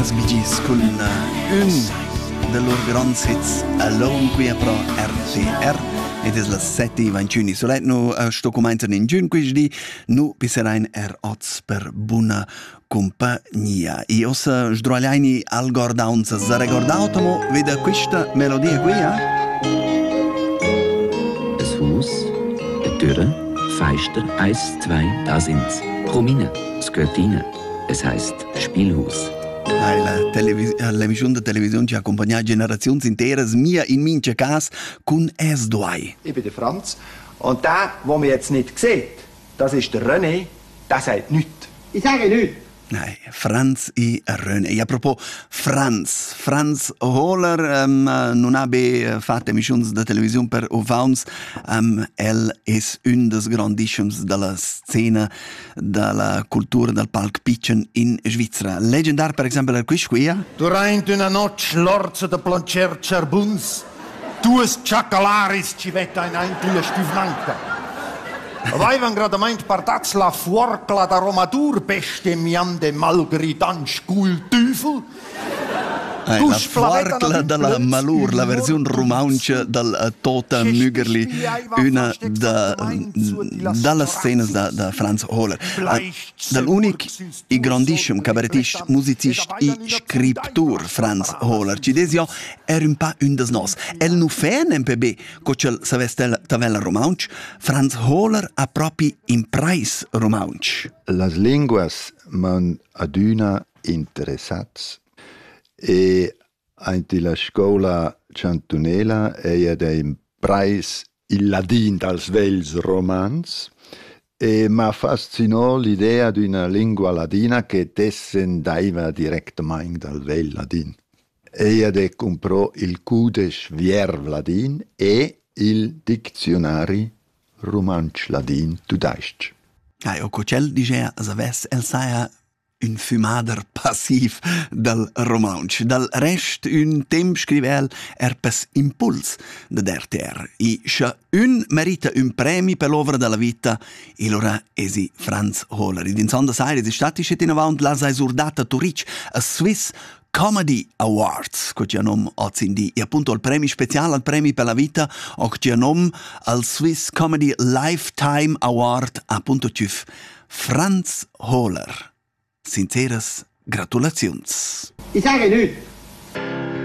las bigis con un de lor grands hits Alone qui pro RTR ed es las 7:21. Solet nu sto comentan in giun quisdi nu piserain oz per buna compagnia. I ossa sdrogliaini al gordaunz zaregordautomo veda questa melodia qui, Das Haus, eine Türe, Feister, 1, 2, da sind's. Promine, es gehört rein. Es heißt Spielhaus. L'emissione de televisione ci accompagna generazioni interas, mia in mince cas, con S2. Ich bin der Franz. Und der, den man jetzt nicht sieht, das ist der René, der sagt nichts. Ich sage nichts. Nein, Franz e René. E a propos Franz Hohler non ha fatto emissioni de televisione per Ovauns. El es un des grandissimi della scena della cultura del palc pitchen in Svizzera. Legendar per esempio questo qui. Durante una notte l'orzo de plancher cerbuns, duas chacalaris ci vetta in eintile stivnanca. Avevano gradamente partazza la fuorcla da romadur bestemmiante malgridan scultüfel. La fuorcla della Malur, la versione romauncia del Tota Mügerli, una delle scene da Franz Hohler. Dall'unico e grandissimo cabaretista, musicista e scriptur Franz Hohler. Ci desio era un po' un des nos. El nu fe NPB, cocel savestel tavella romaunch, Franz Hohler ha proprio impreis romaunch. Las linguas man aduna interessats. E anche la scuola cantonela è impreis il ladin dals vels romans e mi affascinò l'idea di una lingua ladina che descendeva direttamente dal vel ladin. E comprò il Cudes Vierv ladin e il dizionari romansch ladin tudaisch. O cocel dicea saves el saia un fumader passiv del romansch. Dal rest un temp scrivel pes impuls de RTR. I scha un merita un premi per l'opera della vita e l'ora esi Franz Hohler. In sonda saire si stati scet in avant la esurdata Turic a Swiss Comedy Awards, che ci hanno ozzindi, e appunto il premio speciale al premio per la vita, o che ci hanno al Swiss Comedy Lifetime Award, appunto ciuf Franz Hohler. Sinceras gratulazions. Ich sage nichts.